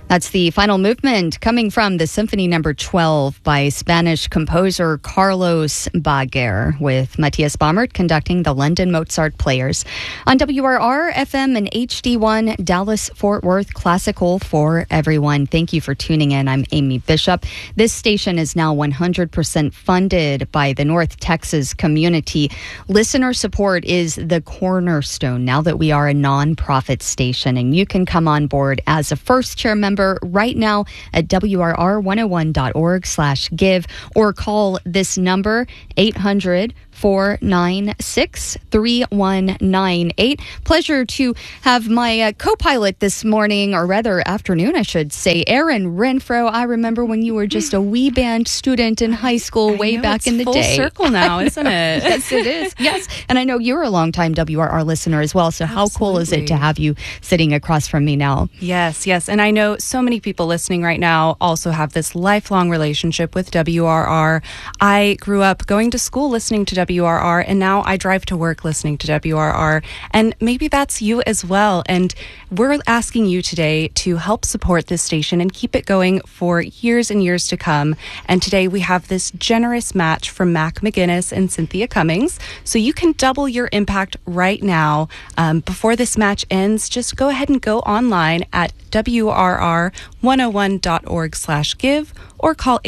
That's the final movement coming from the Symphony No. 12 by Spanish composer Carlos Baguer, with Matthias Baumert conducting the London Mozart Players on WRR FM and HD1 Dallas-Fort Worth Classical for everyone. Thank you for tuning in. I'm Amy Bishop. This station is now 100% funded by the North Texas community. Listener support is the cornerstone now that we are a nonprofit station, and you can come on board as a first chair member right now at WRR101.org/give, or call this number 800-496-3198. Pleasure to have my co-pilot this morning, or rather afternoon, I should say, Erin Renfro. I remember when you were just a wee band student in high school way back in the day. It's full circle now, isn't it? Yes, it is. Yes. And I know you're a longtime WRR listener as well, so how cool is it to have you sitting across from me now? Yes, yes. And I know so many people listening right now also have this lifelong relationship with WRR. I grew up going to school listening to WRR, and now I drive to work listening to WRR. And maybe that's you as well. And we're asking you today to help support this station and keep it going for years and years to come. And today we have this generous match from Mac McGinnis and Cynthia Cummings. So you can double your impact right now. Before this match ends, just go ahead and go online at WRR101.org/give or call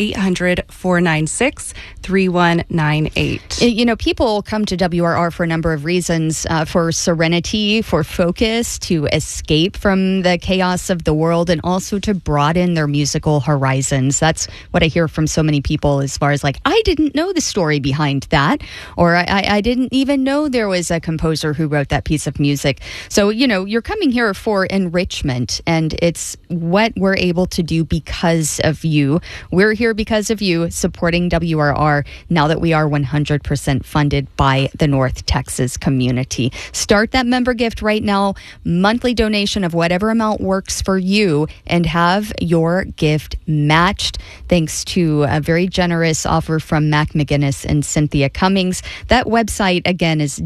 800-496-3198. You know, people come to WRR for a number of reasons, for serenity, for focus, to escape from the chaos of the world, and also to broaden their musical horizons. That's what I hear from so many people, as far as like, I didn't know the story behind that, or I didn't even know there was a composer who wrote that piece of music. So, you know, you're coming here for enrichment, and it's what we're able to do because of you. We're here because of you, supporting WRR now that we are 100% funded by the North Texas community. Start that member gift right now, monthly donation of whatever amount works for you, and have your gift matched thanks to a very generous offer from Mac McGinnis and Cynthia Cummings. That website, again, is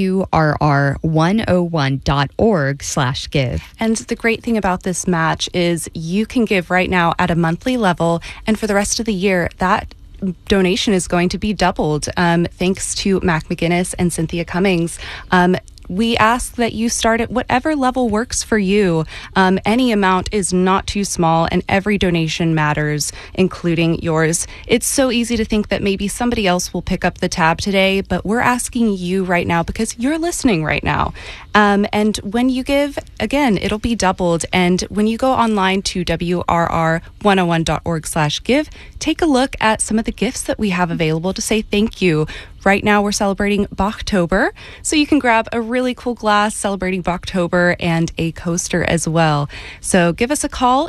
WRR101.org/give. And the great thing about this match is you can give right now at a monthly level, and for the rest of the year, that donation is going to be doubled thanks to Mac McGinnis and Cynthia Cummings. We ask that you start at whatever level works for you. Any amount is not too small, and every donation matters, including yours. It's so easy to think that maybe somebody else will pick up the tab today, but we're asking you right now because you're listening right now. And when you give, again, it'll be doubled. And when you go online to WRR101.org/give, take a look at some of the gifts that we have available to say thank you. Right now, we're celebrating Bachtober, so you can grab a really cool glass celebrating Bachtober and a coaster as well. So give us a call,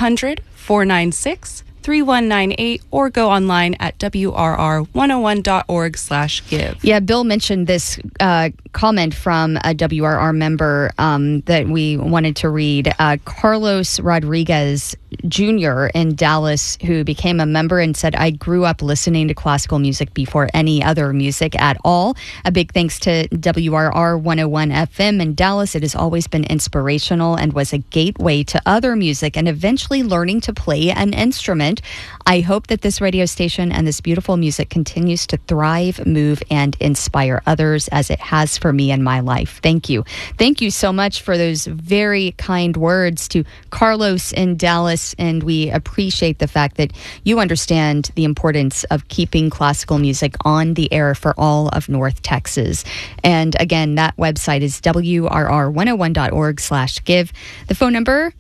800-496-3198, or go online at WRR101.org/give. Yeah, Bill mentioned this comment from a WRR member that we wanted to read. Carlos Rodriguez Jr. in Dallas, who became a member and said, I grew up listening to classical music before any other music at all. A big thanks to WRR 101 FM in Dallas. It has always been inspirational and was a gateway to other music and eventually learning to play an instrument. I hope that this radio station and this beautiful music continues to thrive, move, and inspire others as it has for me in my life. Thank you. Thank you so much for those very kind words to Carlos in Dallas, and we appreciate the fact that you understand the importance of keeping classical music on the air for all of North Texas. And again, that website is WRR101.org/give. The phone number,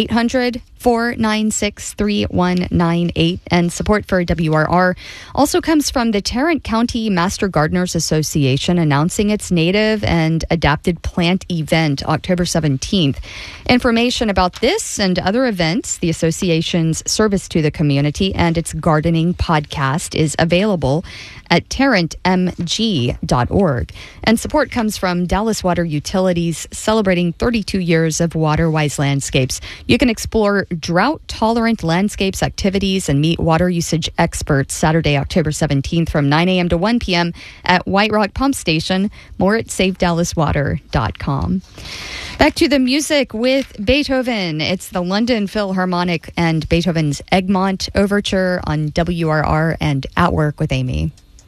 800-496-3198. And support for WRR also comes from the Tarrant County Master Gardeners Association, announcing its native and adapted plant event October 17th. Information about this and other events, the association's service to the community, and its gardening podcast is available at tarrantmg.org. And support comes from Dallas Water Utilities, celebrating 32 years of water-wise landscapes. You can explore explore drought-tolerant landscapes, activities, and meet water usage experts Saturday, October 17th from 9 a.m. to 1 p.m. at White Rock Pump Station. More at SaveDallasWater.com. Back to the music with Beethoven. It's the London Philharmonic and Beethoven's Egmont Overture on WRR and At Work with Amy.